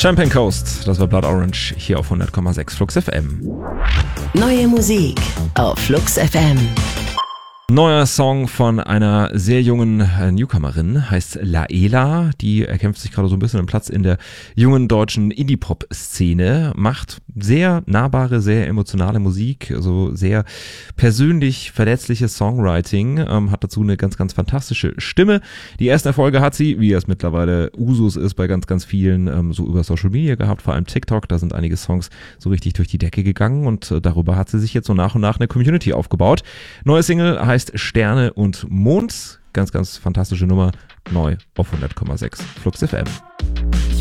Champagne Coast, das war Blood Orange hier auf 100,6 Flux FM. Neue Musik auf Flux FM. Neuer Song von einer sehr jungen Newcomerin, heißt Laela. Die erkämpft sich gerade so ein bisschen einen Platz in der jungen deutschen Indie-Pop-Szene, macht sehr nahbare, sehr emotionale Musik, also sehr persönlich verletzliches Songwriting, hat dazu eine ganz, ganz fantastische Stimme. Die ersten Erfolge hat sie, wie es mittlerweile Usus ist, bei ganz, ganz vielen so über Social Media gehabt, vor allem TikTok. Da sind einige Songs so richtig durch die Decke gegangen und darüber hat sie sich jetzt so nach und nach eine Community aufgebaut. Neue Single heißt Sterne und Mond. Ganz, ganz fantastische Nummer. Neu auf 100,6 Flux FM.